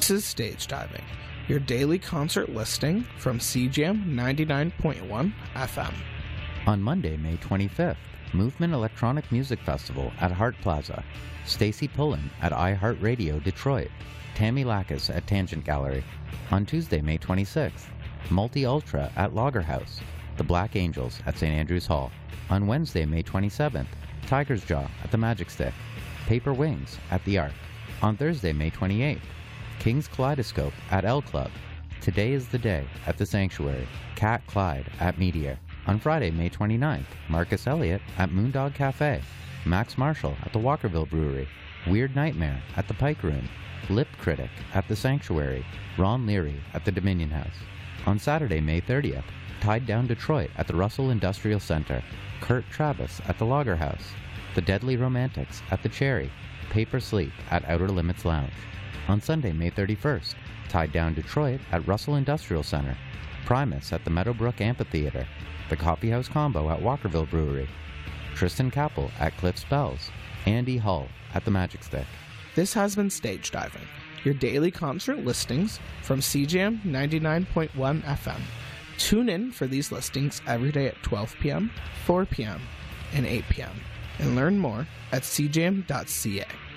This is Stage Diving, your daily concert listing from CJAM 99.1 FM. On Monday, May 25th, Movement Electronic Music Festival at Hart Plaza. Stacy Pullen at iHeartRadio Detroit. Tammy Lackas at Tangent Gallery. On Tuesday, May 26th, Multi Ultra at Lager House. The Black Angels at St. Andrews Hall. On Wednesday, May 27th, Tiger's Jaw at the Magic Stick. Paper Wings at the Arc. On Thursday, May 28th, King's Kaleidoscope at L Club. Today is the Day at the Sanctuary. Cat Clyde at Meteor. On Friday, May 29th, Marcus Elliott at Moondog Cafe. Max Marshall at the Walkerville Brewery. Weird Nightmare at the Pike Room. Lip Critic at the Sanctuary. Ron Leary at the Dominion House. On Saturday, May 30th, Tied Down Detroit at the Russell Industrial Center. Kurt Travis at the Lager House. The Deadly Romantics at the Cherry. Paper Sleep at Outer Limits Lounge. On Sunday, May 31st, Tied Down Detroit at Russell Industrial Center. Primus at the Meadowbrook Amphitheater. The Coffeehouse Combo at Walkerville Brewery. Tristan Kappel at Cliff's Bells. Andy Hull at the Magic Stick. This has been Stage Diving, your daily concert listings from CJAM 99.1 FM. Tune in for these listings every day at 12 p.m., 4 p.m., and 8 p.m. and learn more at cjam.ca.